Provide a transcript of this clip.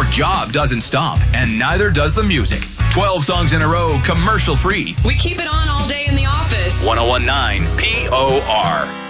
Your job doesn't stop, and neither does the music. 12 songs in a row, commercial free. We keep it on all day in the office. 1019 POR.